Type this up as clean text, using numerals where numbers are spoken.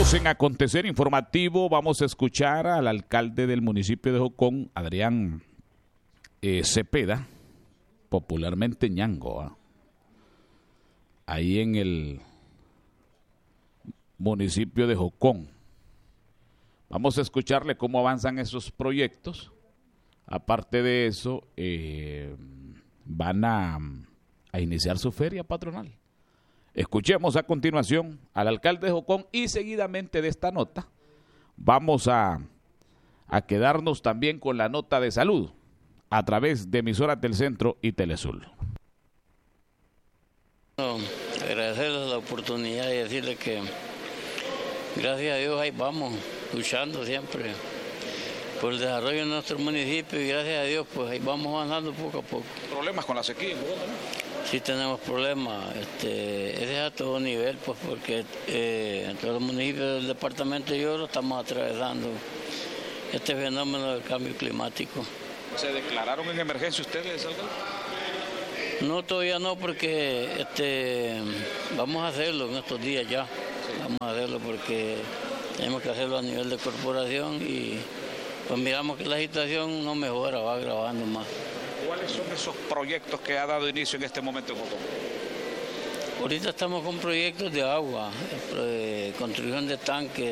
Seguimos en Acontecer Informativo. Vamos a escuchar al alcalde del municipio de Jocón, Adrián Cepeda, popularmente Ñango, ahí en el municipio de Jocón. Vamos a escucharle cómo avanzan esos proyectos. Aparte de eso, van a iniciar su feria patronal. Escuchemos a continuación al alcalde de Jocón y seguidamente de esta nota vamos a quedarnos también con la nota de salud a través de emisoras del Centro y Telesur. Bueno, agradecerles la oportunidad y decirles que gracias a Dios ahí vamos luchando siempre por el desarrollo de nuestro municipio y gracias a Dios pues ahí vamos avanzando poco a poco. ¿Problemas con la sequía en Bogotá? Sí tenemos problemas, ese es a todo nivel, pues porque en todos los municipios del departamento de Yoro estamos atravesando este fenómeno del cambio climático. ¿Se declararon en emergencia ustedes, alcalde? No, todavía no, porque vamos a hacerlo en estos días ya. Sí. Vamos a hacerlo porque tenemos que hacerlo a nivel de corporación y pues miramos que la situación no mejora, va agravando más. ¿Cuáles son esos proyectos que ha dado inicio en este momento en Jocón? Ahorita estamos con proyectos de agua, construcción de tanques.